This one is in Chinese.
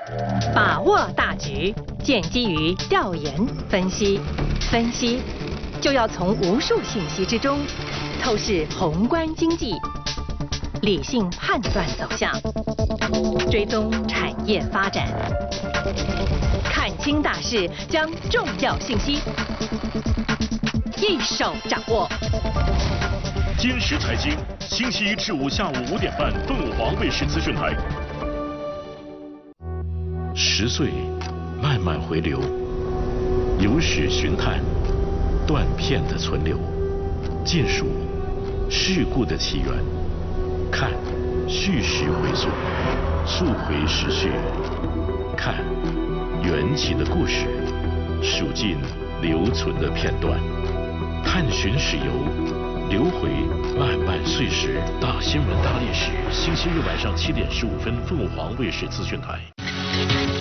把握大局，建基于调研分析，分析就要从无数信息之中透视宏观经济，理性判断走向，追踪产业发展，看清大势，将重要信息一手掌握。 今时财经，星期一至五下午5点半，凤凰卫视资讯台。10岁，慢慢回流，有史寻探，断片的存留，尽数事故的起源，看叙事回溯，溯回时序，看缘起的故事，数尽留存的片段，探寻史游，留回漫漫岁时。大新闻大历史，星期日晚上7点15分，凤凰卫视资讯台。